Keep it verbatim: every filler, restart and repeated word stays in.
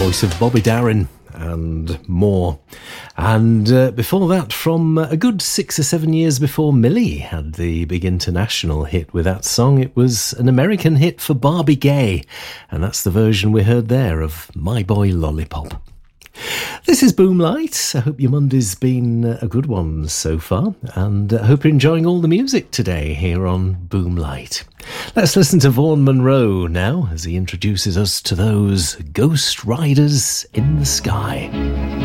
voice of Bobby Darin and more. And uh, before that, from a good six or seven years before Millie had the big international hit with that song, it was an American hit for Barbie Gay, and that's the version we heard there of My Boy Lollipop. This is Boomlight. I hope your Monday's been a good one so far, and I hope you're enjoying all the music today here on Boomlight. Let's listen to Vaughan Monroe now as he introduces us to those ghost riders in the sky.